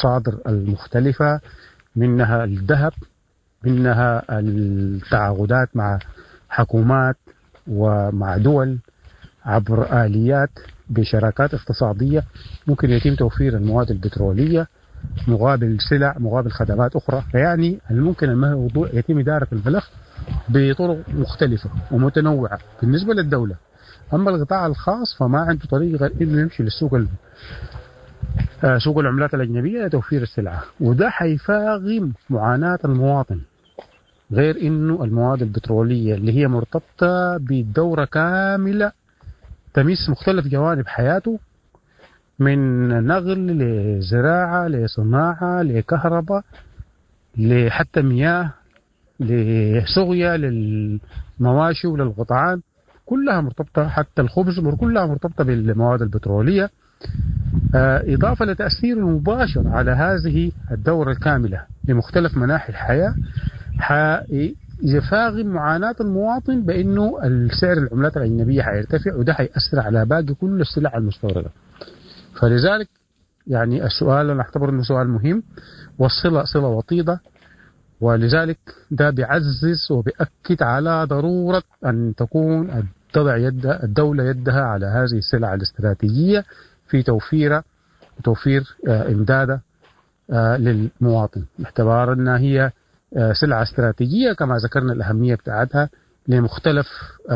المصادر المختلفة، منها الذهب، منها التعاقدات مع حكومات ومع دول عبر آليات بشراكات اقتصادية ممكن يتم توفير المواد البترولية مقابل سلع، مقابل خدمات أخرى. فيعني ممكن الموضوع يتم إدارة الملف بطرق مختلفة ومتنوعة بالنسبة للدولة. أما القطاع الخاص فما عنده طريقة غير إنه يمشي للسوق سوق العملات الأجنبية لتوفير السلعة، وده حيفاقم معاناة المواطن. غير إنه المواد البترولية اللي هي مرتبطة بدورة كاملة تمس مختلف جوانب حياته، من نقل لزراعة لصناعة لكهرباء لحتى مياه لسقيا للمواشي وللقطعان، كلها مرتبطة، حتى الخبز كلها مرتبطة بالمواد البترولية. إضافة لتأثير المباشر على هذه الدورة الكاملة لمختلف مناحي الحياة، يفاقم معاناة المواطن بأنه السعر العملات الأجنبية حيرتفع، وده حيأثر على باقي كل السلع المستوردة. فلذلك يعني السؤال أنا أعتبر أنه سؤال مهم، والصلة صلة وطيدة، ولذلك ده بيعزز وبيأكد على ضرورة أن تكون تضع الدولة يدها على هذه السلع الاستراتيجية في توفير إمدادها للمواطن، باعتبار أنها هي سلعة استراتيجية كما ذكرنا الأهمية بتاعتها لمختلف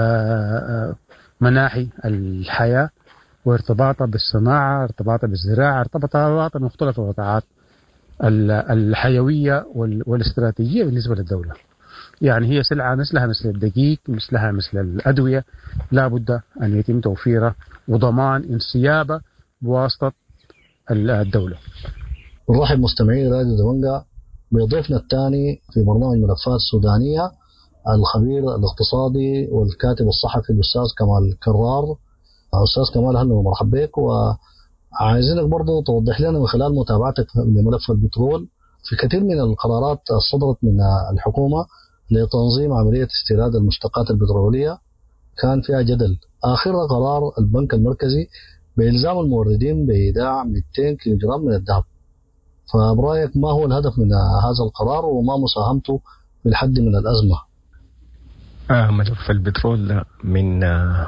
مناحي الحياة، وارتباطها بالصناعة، ارتباطها بالزراعة، ارتباطها بمختلف القطاعات الحيوية والاستراتيجية بالنسبة للدولة. يعني هي سلعة مثلها مثل الدقيق، مثلها مثل الأدوية، لا بد أن يتم توفيرها وضمان انسيابها بواسطة الدولة. نرحب مستمعي راديو دمنقة بضيفنا الثاني في برنامج ملفات السودانية، الخبير الاقتصادي والكاتب الصحفي الأستاذ كمال كرار. أستاذ كمال، أهلا ومرحبا بك، وعايزينك برضو توضح لنا من خلال متابعتك لملف البترول في كثير من القرارات صدرت من الحكومة لتنظيم عملية استيراد المشتقات البترولية كان فيها جدل. آخرها قرار البنك المركزي بإلزام الموردين بإيداع 200 كيلوغرام من الذهب. فبرأيك ما هو الهدف من هذا القرار وما مساهمته في الحد من الأزمة؟ ملف البترول من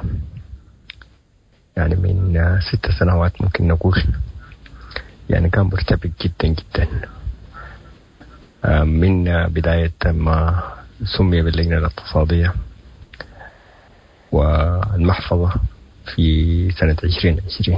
6 سنوات ممكن نقول، يعني كان مرتبك جدا جدا من بداية ما سمي باللجنة الاقتصادية والمحفظة في سنة 2020.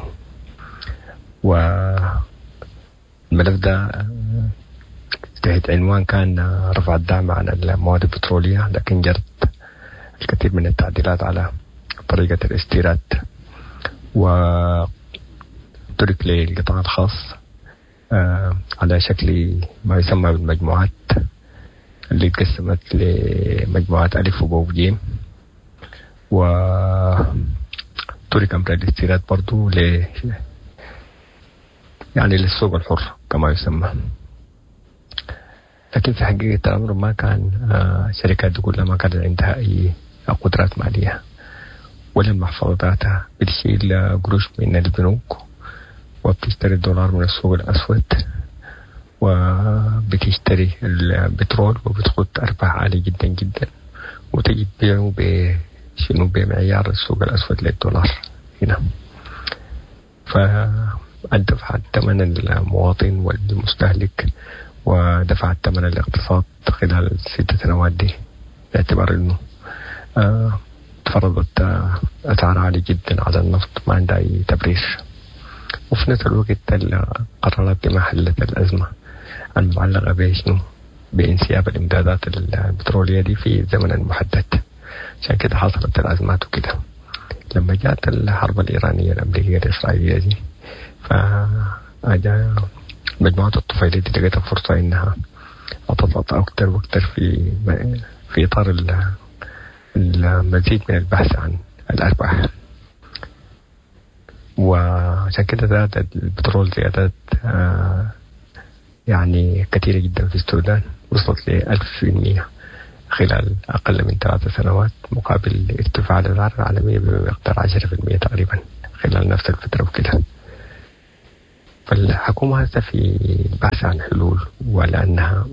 والملف ده تحت عنوان كان رفع الدعم على المواد البترولية، لكن جرت الكثير من التعديلات على طريقة الاستيراد، وترك للقطاع الخاص على شكل ما يسمى بالمجموعات اللي اتقسمت لمجموعات ألف وباء وجيم، وترك أمر الاستيراد برضو للسوق الحر كما يسمى. لكن في حقيقة الأمر ما كان شركات كلها ما كانت عندها أي قدرات مالية، ولا المحفظة ذاتها بتشيل قروش من البنوك وبتشتري الدولار من السوق الأسود وبتشتري البترول وبتخد أرباح عالية جدا جدا، وتجي تبيعه بمعيار السوق الأسود للدولار هنا. فدفع الثمن المواطن والمستهلك ودفع الثمن الاقتصاد خلال 6 سنوات دي، باعتبار انه تفرضت اسعار عالية جدا على النفط ما عندها اي تبرير. وفي نفس الوقت القرارات دي ما حلت الازمة المعلقة بشنو بانسياب الامدادات البترولية دي في الزمن المحدد. عشان كده حصلت الازمات وكده. لما جاءت الحرب الايرانية الامريكية الاسرائيلية دي، فأجا مجموعة الطفيلية دي لقيتها فرصة انها تضغط اكتر واكتر في اطار المزيد من البحث عن الارباح. وعشان كده زادت البترول زيادات يعني كثيرة جدا في السودان، وصلت ل 1000% خلال أقل من 3 سنوات، مقابل ارتفاع الأسعار العالمية بمقدار 10% تقريبا خلال نفس الفترة وكده. فالحكومة هسه في بحث عن حلول، ولأنها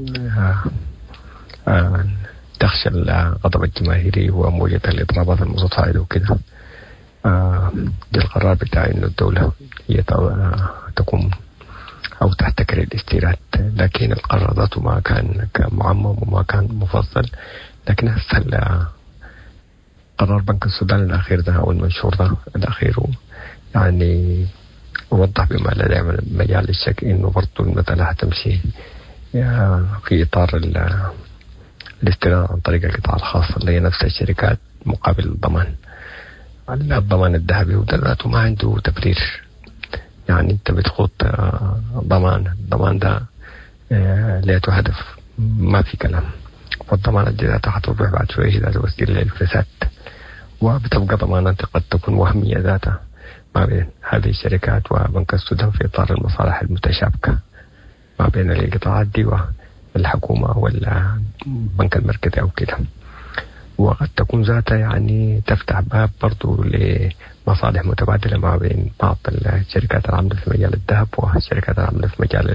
تخشى الغضب الجماهيري وموجة الإضرابات المتصاعدة وكده. دي القرار بتاع إنه الدولة هي تقوم أو تحتكر الاستيراد، لكن القرار ذاته ما كان معمم وما كان مفصل. لكن هسه قرار بنك السودان الأخير ده أو المنشور ده الأخير يعني وضح بما لا يعمل مجال للشك إنه برضو المسألة هتمشي في إطار الاستيراد عن طريق القطاع الخاص اللي هي نفس الشركات مقابل الضمان الذهبي، وده ذاته ما عنده تبرير. يعني أنت بتخوض الضمان ده ليته هدف ما في كلام، والضمانات دي ذاتها حتوضح بعد شوية إذا وسيلة للفساد، وبتبقى ضمانات قد تكون وهمية ذاتها ما بين هذه الشركات وبنك السودان في إطار المصالح المتشابكة ما بين القطاعات دي والحكومة والبنك المركزي أو كده. وقد تكون ذاتها يعني تفتح باب برضو لمصالح متبادلة ما بين بعض الشركات العاملة في مجال الذهب والشركات العاملة في مجال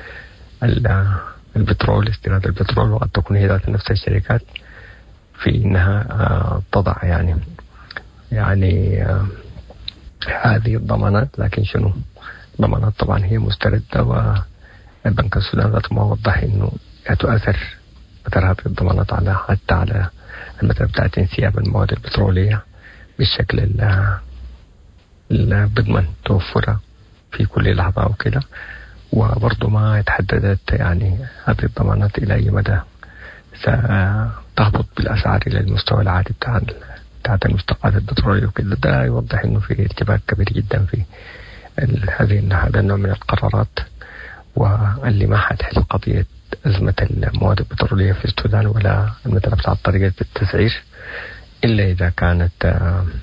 البترول، استيراد البترول. وقد تكون هي ذات نفس الشركات في إنها تضع يعني هذه الضمانات، لكن شنو ضمانات طبعا هي مستردة، والبنك السودان ذاته ما وضح إنه تؤثر مثل هذه الضمانات حتى على المثل بتاعت انسياب المواد البترولية بالشكل اللي بضمن توفرها في كل لحظة وكده. وبرضه ما يتحددت يعني هذه الضمانات إلى أي مدى ستهبط بالأسعار إلى المستوى العادي بتاعت المشتقات البترولية وكده. ده يوضح إنه في ارتباك كبير جدا في هذا النوع من القرارات، واللي ما حتحل قضية أزمة المواد البترولية في السودان ولا المثل بتاع طريقة التسعير إلا إذا كانت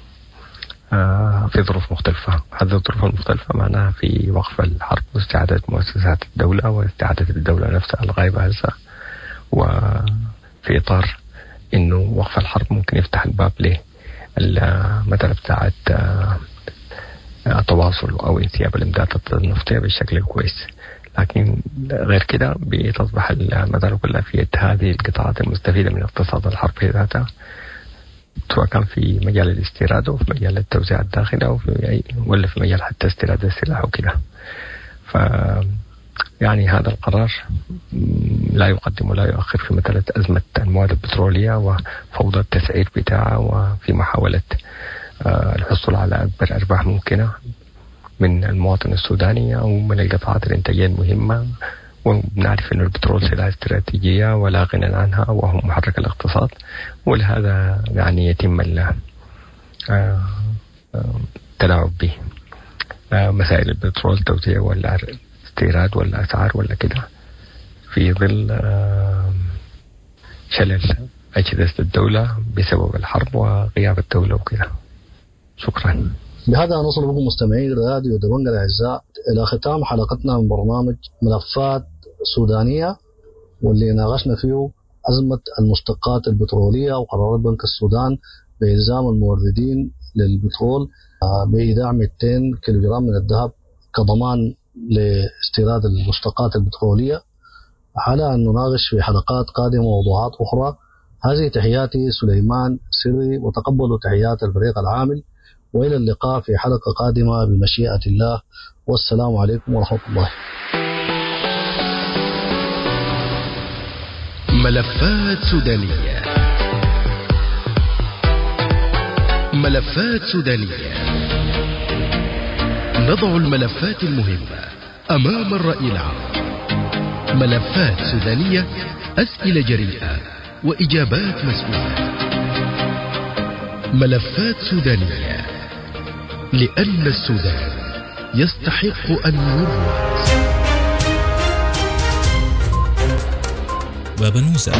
في ظروف مختلفة. هذه الظروف المختلفة معناها في وقف الحرب واستعادة مؤسسات الدولة واستعادة الدولة نفسها الغايبة هسه، وفي إطار إنه وقف الحرب ممكن يفتح الباب للمثل بتاعت التواصل أو انسياب الإمدادات النفطية بالشكل الكويس. لكن غير كده بتصبح المسألة كلها في هذه القطاعات المستفيدة من اقتصاد الحرب ذاتها، سواء كان في مجال الاستيراد أو في مجال التوزيع الداخلي أو ولا في مجال حتى استيراد السلاح وكده. يعني هذا القرار لا يقدم ولا يؤخر في مسألة أزمة المواد البترولية وفوضى التسعير بتاعها، وفي محاولة الحصول على أكبر أرباح ممكنة من المواطن السوداني أو من القطاعات الإنتاجية المهمة. ونعرف أن البترول سلعة استراتيجية ولا غنى عنها وهو محرك الاقتصاد، ولهذا يعني يتم التلاعب به. مسائل البترول توزيع ولا استيراد ولا أسعار ولا كده في ظل شلل أجهزة الدولة بسبب الحرب وغياب الدولة وكده. شكرا. بهذا نصل بكم مستمعي راديو دبنجة الأعزاء إلى ختام حلقتنا من برنامج ملفات سودانية، واللي ناقشنا فيه أزمة المشتقات البترولية وقرارات بنك السودان بإلزام الموردين للبترول بإيداع 200 كيلوغرام من الذهب كضمان لاستيراد المشتقات البترولية، على أن نناقش في حلقات قادمة موضوعات أخرى. هذه تحياتي سليمان سري، وتقبلوا تحيات الفريق العامل، وإلى اللقاء في حلقة قادمة بمشيئة الله، والسلام عليكم ورحمة الله. ملفات سودانية. ملفات سودانية، نضع الملفات المهمة أمام الرأي العام. ملفات سودانية، أسئلة جريئة وإجابات مسؤولة. ملفات سودانية، لأن السودان يستحق أن يروى. بابنوسة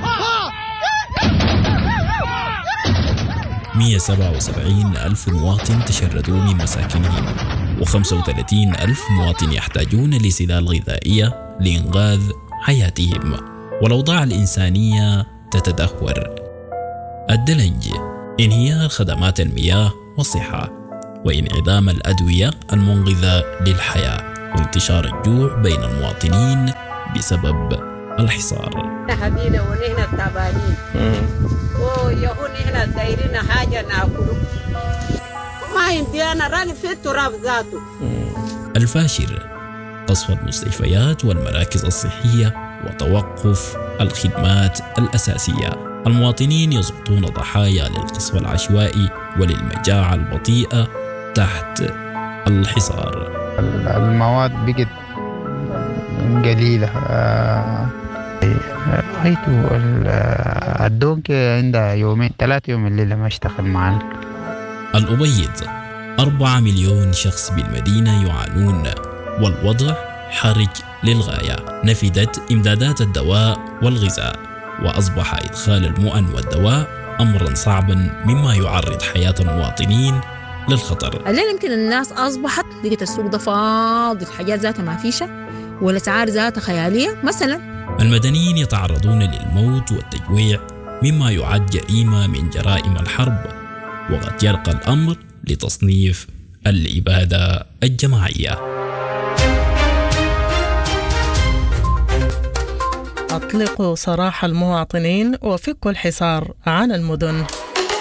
177,000 مواطن تشردوا من مساكنهم، و35,000 مواطن يحتاجون لسلال غذائية لإنقاذ حياتهم، والأوضاع الإنسانية تتدهور. الدلنج، انهيار خدمات المياه والصحة، وانعدام الأدوية المنقذة للحياة، وانتشار الجوع بين المواطنين بسبب الحصار. حبيبي ونحن تعبانين ويهون هنا دايرين حاجة ناكله ما عندنا راجل في التراب ذاته. الفاشر قصف المستشفيات والمراكز الصحية وتوقف الخدمات الأساسية. المواطنين يسقطون ضحايا للقصف العشوائي وللمجاعة البطيئة تحت الحصار. المواد بقت قليلة. رأيته الدونك عندها يومين 3 يوم الليلة ما اشتغل معنا. الأبيض 4 مليون شخص بالمدينة يعانون والوضع حرج للغاية. نفدت إمدادات الدواء والغذاء وأصبح إدخال المؤن والدواء أمرا صعبا مما يعرض حياة المواطنين للخطر. الليل يمكن الناس أصبحت لقيت السوق ده فاضي، الحاجات ذاتها ما فيشة والأسعار ذاتها خيالية. مثلا المدنيين يتعرضون للموت والتجويع مما يعد جريمة من جرائم الحرب، وقد يرقى الأمر لتصنيف الإبادة الجماعية. أطلقوا سراح المواطنين وفكوا الحصار عن المدن.